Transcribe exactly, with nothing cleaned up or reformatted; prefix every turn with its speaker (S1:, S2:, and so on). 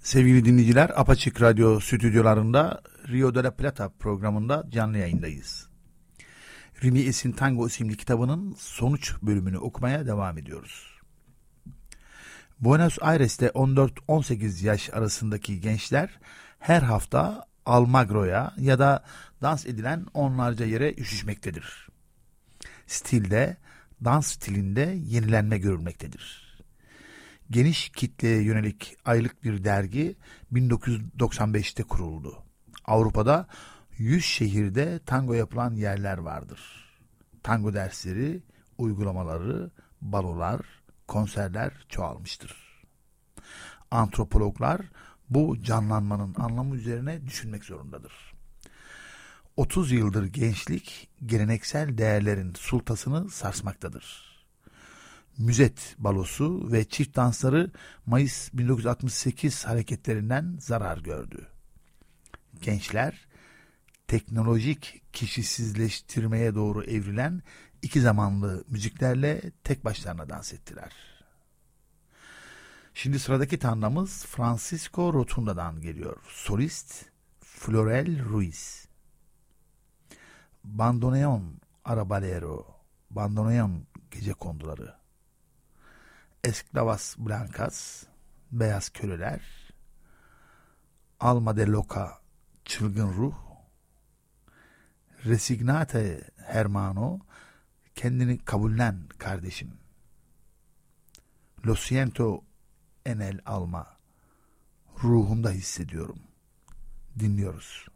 S1: Sevgili dinleyiciler, Apaçık Radyo stüdyolarında Rio de la Plata programında canlı yayındayız. Rimi Es'in Tango isimli kitabının sonuç bölümünü okumaya devam ediyoruz. Buenos Aires'te on dört on sekiz yaş arasındaki gençler her hafta Almagro'ya ya da dans edilen onlarca yere üşüşmektedir. Stilde, dans stilinde yenilenme görülmektedir. Geniş kitleye yönelik aylık bir dergi bin dokuz yüz doksan beşte kuruldu. Avrupa'da yüz şehirde tango yapılan yerler vardır. Tango dersleri, uygulamaları, balolar, konserler çoğalmıştır. Antropologlar bu canlanmanın anlamı üzerine düşünmek zorundadır. otuz yıldır gençlik geleneksel değerlerin sultasını sarsmaktadır. Müzet balosu ve çift dansları Mayıs bin dokuz yüz altmış sekiz hareketlerinden zarar gördü. Gençler teknolojik kişisizleştirmeye doğru evrilen iki zamanlı müziklerle tek başlarına dans ettiler. Şimdi sıradaki tandamız Francisco Rotunda'dan geliyor. Solist Florel Ruiz. Bandoneon Arabalero, Bandoneon gecekonduları. Esclavas Blancas, beyaz köleler. Alma de Loca, çılgın ruh. Resignate hermano, kendini kabullen kardeşim. Lo siento en el alma, ruhumda hissediyorum. Dinliyoruz.